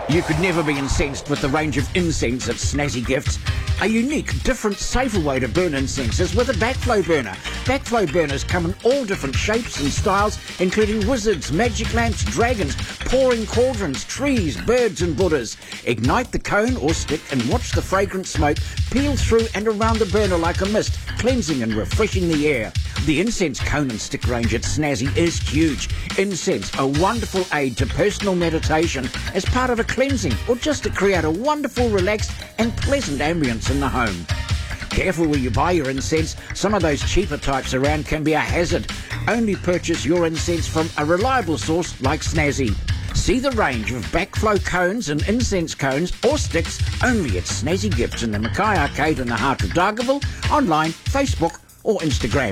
You could never be incensed with the range of incense at Snazzy Gifts. A unique, different, safer way to burn incense is with a backflow burner. Backflow burners come in all different shapes and styles, including wizards, magic lamps, dragons, pouring cauldrons, trees, birds and Buddhas. Ignite the cone or stick and watch the fragrant smoke peel through and around the burner like a mist, cleansing and refreshing the air. The incense cone and stick range at Snazzy is huge. Incense, a wonderful aid to personal meditation as part of a cleansing or just to create a wonderful, relaxed and pleasant ambience in the home. Careful where you buy your incense. Some of those cheaper types around can be a hazard. Only purchase your incense from a reliable source like Snazzy. See the range of backflow cones and incense cones or sticks only at Snazzy Gifts in the Mackay Arcade in the heart of Dargaville, online, Facebook or Instagram.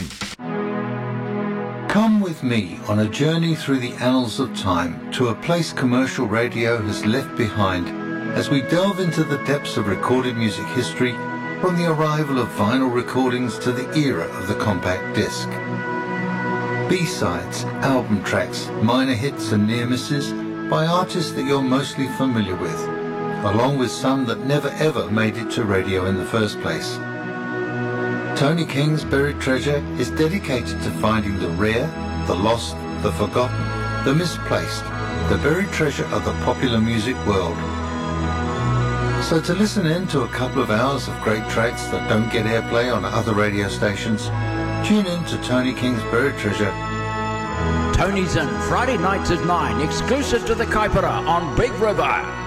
Come with me on a journey through the annals of time to a place commercial radio has left behind as we delve into the depths of recorded music history from the arrival of vinyl recordings to the era of the compact disc. B-sides, album tracks, minor hits and near misses by artists that you're mostly familiar with, along with some that never ever made it to radio in the first place. Tony King's Buried Treasure is dedicated to finding the rare, the lost, the forgotten, the misplaced, the buried treasure of the popular music world. So to listen in to a couple of hours of great tracks that don't get airplay on other radio stations, tune in to Tony King's Buried Treasure. Tony's in Friday nights at 9, exclusive to the Kaipara on Big River.